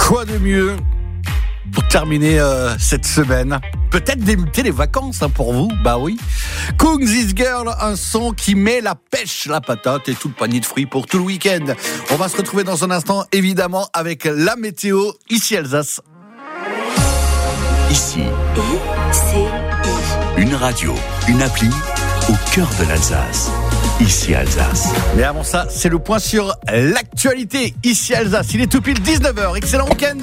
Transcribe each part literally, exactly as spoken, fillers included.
Quoi de mieux pour terminer euh, cette semaine? Peut-être débuter les vacances hein, pour vous. Bah oui. Kung This Girl, un son qui met la pêche, la patate et tout le panier de fruits pour tout le week-end. On va se retrouver dans un instant, évidemment, avec la météo ici Alsace. Ici, I C I. Une radio, une appli au cœur de l'Alsace. Ici Alsace. Mais avant ça, c'est le point sur l'actualité ici Alsace. Il est tout pile dix-neuf heures. Excellent week-end.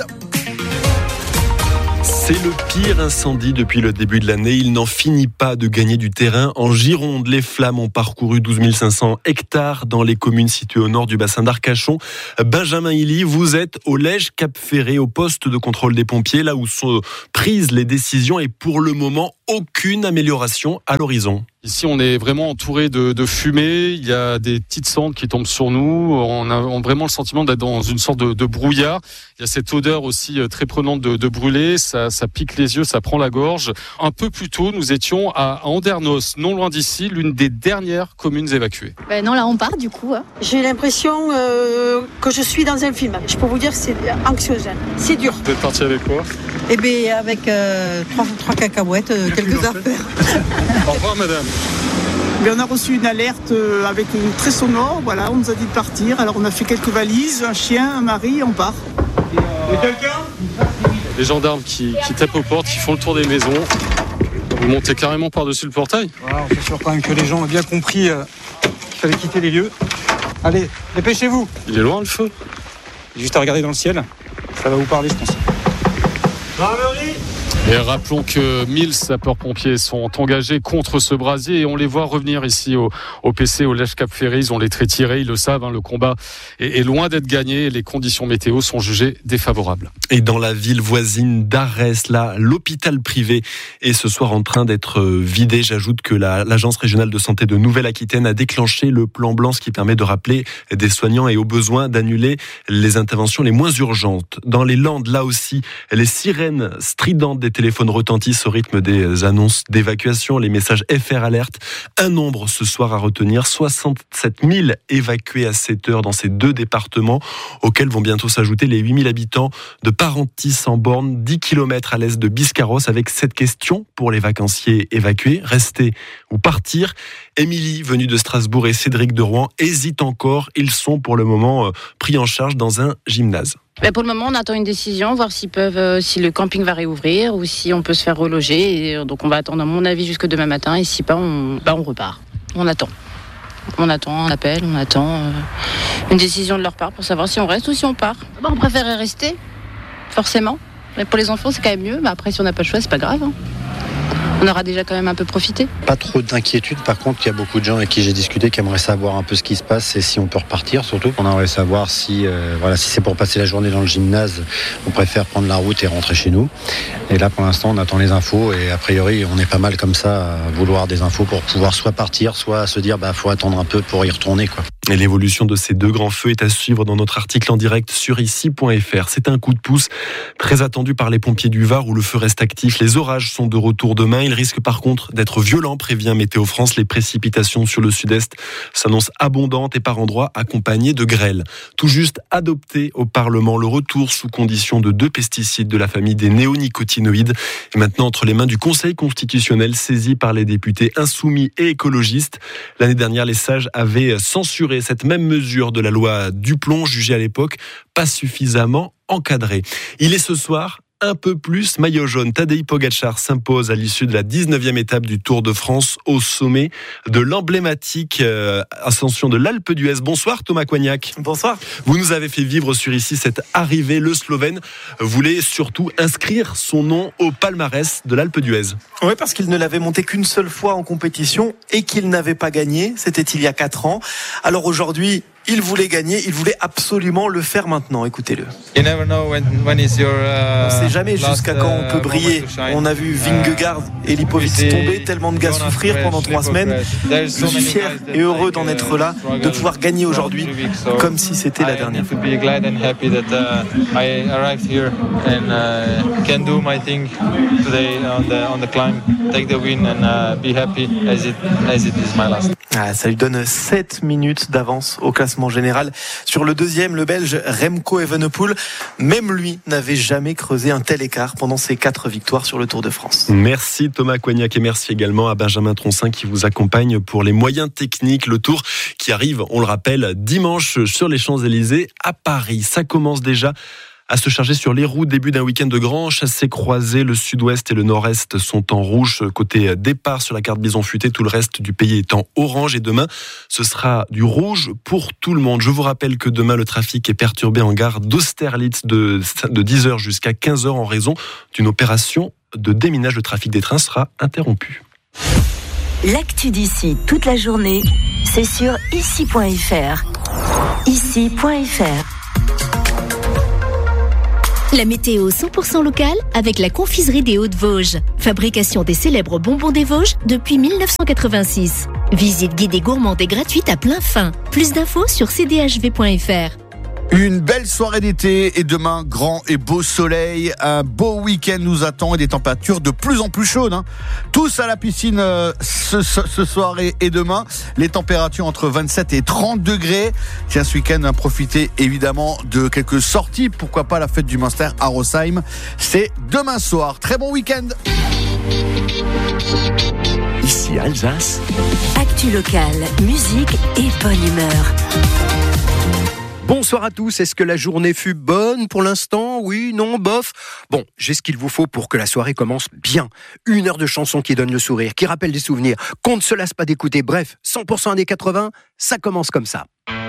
C'est le pire incendie depuis le début de l'année. Il n'en finit pas de gagner du terrain. En Gironde, les flammes ont parcouru douze mille cinq cents hectares dans les communes situées au nord du bassin d'Arcachon. Benjamin Hilly, vous êtes au Lège Cap Ferré, au poste de contrôle des pompiers, là où sont prises les décisions et pour le moment, aucune amélioration à l'horizon. Ici, on est vraiment entouré de, de fumée. Il y a des petites cendres qui tombent sur nous. On a, on a vraiment le sentiment d'être dans une sorte de, de brouillard. Il y a cette odeur aussi très prenante de, de brûlé. Ça, ça pique les yeux, ça prend la gorge. Un peu plus tôt, nous étions à Andernos, non loin d'ici, l'une des dernières communes évacuées. Ben non, là on part du coup. Hein. J'ai l'impression euh, que je suis dans un film. Je peux vous dire que c'est anxiogène. C'est dur. Vous êtes parti avec quoi? Eh bien, avec euh, trois, trois cacahuètes, euh, quelques affaires. Au revoir, madame. Mais on a reçu une alerte avec une très sonore, voilà, on nous a dit de partir. Alors on a fait quelques valises, un chien, un mari, on part. Et quelqu'un ? Les gendarmes qui, qui tapent aux portes, qui font le tour des maisons. Vous montez carrément par-dessus le portail ? Voilà, on s'assure quand même que les gens ont bien compris euh, qu'il fallait quitter les lieux. Allez, dépêchez-vous. Il est loin le feu ? Juste à regarder dans le ciel, ça va vous parler je pense. Et rappelons que mille sapeurs-pompiers sont engagés contre ce brasier et on les voit revenir ici au, au P C, au Lège Cap Ferré. Ils ont les traits tirés, ils le savent, hein, le combat est, est loin d'être gagné. Les conditions météo sont jugées défavorables. Et dans la ville voisine d'Arès, là, l'hôpital privé est ce soir en train d'être vidé. J'ajoute que la, l'Agence régionale de santé de Nouvelle-Aquitaine a déclenché le plan blanc, ce qui permet de rappeler des soignants et au besoin d'annuler les interventions les moins urgentes. Dans les Landes, là aussi, les sirènes stridentes des téléphones retentissent au rythme des annonces d'évacuation, les messages F R Alert. Un nombre ce soir à retenir, soixante-sept mille évacués à sept heures dans ces deux départements, auxquels vont bientôt s'ajouter les huit mille habitants de Parentis en Borne, dix kilomètres à l'est de Biscarrosse, avec cette question pour les vacanciers évacués, rester ou partir. Émilie, venue de Strasbourg, et Cédric de Rouen hésitent encore. Ils sont pour le moment pris en charge dans un gymnase. Ben pour le moment, on attend une décision, voir s'ils peuvent, euh, si le camping va réouvrir ou si on peut se faire reloger. Et, euh, donc on va attendre, à mon avis, jusque demain matin. Et si pas, on, ben, on repart. On attend. On attend un appel, on attend euh, une décision de leur part pour savoir si on reste ou si on part. Ben, on préférerait rester, forcément. Mais pour les enfants, c'est quand même mieux. Mais après, si on n'a pas le choix, c'est pas grave. Hein. On aura déjà quand même un peu profité. Pas trop d'inquiétude, par contre, il y a beaucoup de gens avec qui j'ai discuté qui aimeraient savoir un peu ce qui se passe et si on peut repartir, surtout. On aimerait savoir si, euh, voilà, si c'est pour passer la journée dans le gymnase, on préfère prendre la route et rentrer chez nous. Et là, pour l'instant, on attend les infos et a priori, on est pas mal comme ça à vouloir des infos pour pouvoir soit partir, soit se dire, bah, faut attendre un peu pour y retourner, quoi. Et l'évolution de ces deux grands feux est à suivre dans notre article en direct sur ici point f r. C'est un coup de pouce très attendu par les pompiers du Var où le feu reste actif. Les orages sont de retour demain. Ils risquent par contre d'être violents, prévient Météo France. Les précipitations sur le sud-est s'annoncent abondantes et par endroits accompagnées de grêle. Tout juste adopté au Parlement, le retour sous condition de deux pesticides de la famille des néonicotinoïdes est maintenant entre les mains du Conseil constitutionnel saisi par les députés insoumis et écologistes. L'année dernière, les sages avaient censuré cette même mesure de la loi Duplon, jugée à l'époque pas suffisamment encadrée. Il est ce soir un peu plus maillot jaune. Tadej Pogačar s'impose à l'issue de la dix-neuvième étape du Tour de France au sommet de l'emblématique euh, ascension de l'Alpe d'Huez. Bonsoir Thomas Coignac. Bonsoir. Vous nous avez fait vivre sur ici cette arrivée. Le Slovène voulait surtout inscrire son nom au palmarès de l'Alpe d'Huez. Oui, parce qu'il ne l'avait monté qu'une seule fois en compétition et qu'il n'avait pas gagné. C'était il y a quatre ans. Alors aujourd'hui, il voulait gagner, il voulait absolument le faire maintenant. Écoutez-le. You never know when, when is your, uh, on ne sait jamais jusqu'à quand on peut briller. On a vu Vingegaard et Lipovic tomber, tellement de gars souffrir pendant trois semaines. Je suis fier et heureux d'en être là, de pouvoir gagner aujourd'hui, comme si c'était la dernière fois. Ah, ça lui donne sept minutes d'avance au classement classement général. Sur le deuxième, le Belge Remco Evenepoel, même lui n'avait jamais creusé un tel écart pendant ses quatre victoires sur le Tour de France. Merci Thomas Coignac et merci également à Benjamin Troncin qui vous accompagne pour les moyens techniques. Le Tour qui arrive, on le rappelle, dimanche sur les Champs-Élysées à Paris. Ça commence déjà à se charger sur les routes. Début d'un week-end de grand chassé-croisé. Le sud-ouest et le nord-est sont en rouge. Côté départ sur la carte bison futé, tout le reste du pays est en orange. Et demain, ce sera du rouge pour tout le monde. Je vous rappelle que demain, le trafic est perturbé en gare d'Austerlitz de, de dix heures jusqu'à quinze heures en raison d'une opération de déminage. Le trafic des trains sera interrompu. L'actu d'ici toute la journée, c'est sur ici point f r. ici point f r. La météo cent pour cent locale avec la confiserie des Hauts-de-Vosges. Fabrication des célèbres bonbons des Vosges depuis dix-neuf cent quatre-vingt-six. Visite guidée gourmande et gratuite à plein fin. Plus d'infos sur c d h v point f r. Une belle soirée d'été et demain, grand et beau soleil. Un beau week-end nous attend et des températures de plus en plus chaudes. Hein. Tous à la piscine euh, ce, ce, ce soir et, et demain. Les températures entre vingt-sept et trente degrés. Tiens, ce week-end, à profiter évidemment de quelques sorties. Pourquoi pas la fête du Munster à Rosheim. C'est demain soir. Très bon week-end. Ici Alsace. Actu locale, musique et bonne humeur. Bonsoir à tous, est-ce que la journée fut bonne pour l'instant ? Oui, non, bof ? Bon, j'ai ce qu'il vous faut pour que la soirée commence bien. Une heure de chansons qui donne le sourire, qui rappelle des souvenirs, qu'on ne se lasse pas d'écouter. Bref, cent pour cent années quatre-vingts, ça commence comme ça.